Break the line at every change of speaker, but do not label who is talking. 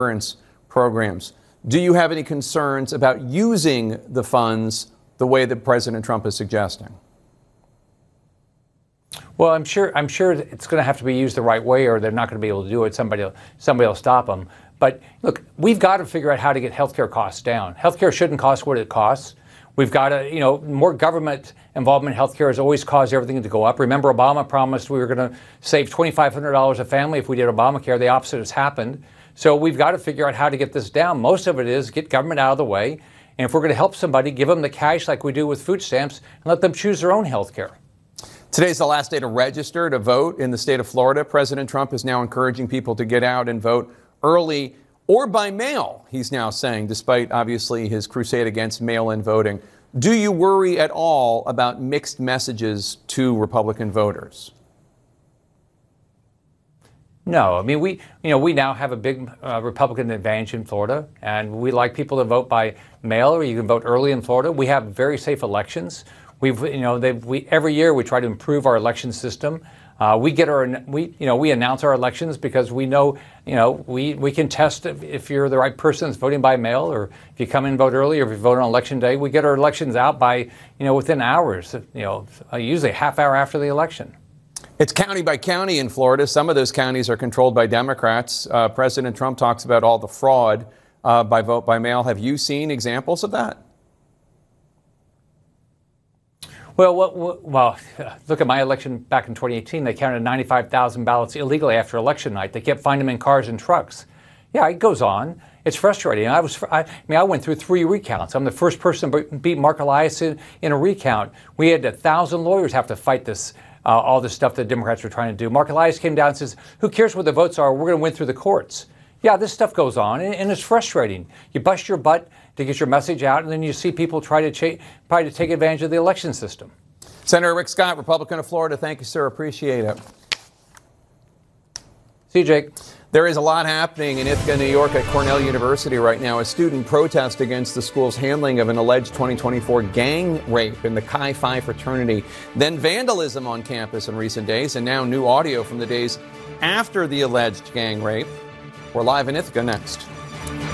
insurance programs. Do you have any concerns about using the funds the way that President Trump is suggesting?
Well, I'm sure it's going to have to be used the right way, or they're not going to be able to do it. Somebody will stop them. But look, we've got to figure out how to get healthcare costs down. Healthcare shouldn't cost what it costs. We've got to, more government involvement in healthcare has always caused everything to go up. Remember, Obama promised we were going to save $2,500 a family if we did Obamacare. The opposite has happened. So we've got to figure out how to get this down. Most of it is get government out of the way. And if we're going to help somebody, give them the cash like we do with food stamps and let them choose their own healthcare.
Today's the last day to register to vote in the state of Florida. President Trump is now encouraging people to get out and vote early or by mail, he's now saying, despite obviously his crusade against mail-in voting. Do you worry at all about mixed messages to Republican voters?
No, I mean, we now have a big Republican advantage in Florida, and we like people to vote by mail, or you can vote early in Florida. We have very safe elections. Every year we try to improve our election system. We announce our elections because we know, we can test if you're the right person that's voting by mail, or if you come in and vote early, or if you vote on election day. We get our elections out by, within hours, usually a half hour after the election.
It's county by county in Florida. Some of those counties are controlled by Democrats. President Trump talks about all the fraud by vote by mail. Have you seen examples of that?
Well, look at my election back in 2018. They counted 95,000 ballots illegally after election night. They kept finding them in cars and trucks. Yeah, it goes on. It's frustrating. I went through 3 recounts. I'm the first person to beat Mark Elias in a recount. We had 1,000 lawyers have to fight this, all this stuff that Democrats were trying to do. Mark Elias came down and says, who cares what the votes are? We're going to win through the courts. Yeah, this stuff goes on, and it's frustrating. You bust your butt to get your message out, and then you see people try to take advantage of the election system.
Senator Rick Scott, Republican of Florida, thank you, sir. Appreciate it.
See you, Jake.
There is a lot happening in Ithaca, New York at Cornell University right now. A student protest against the school's handling of an alleged 2024 gang rape in the Chi Phi fraternity. Then vandalism on campus in recent days, and now new audio from the days after the alleged gang rape. We're live in Ithaca next.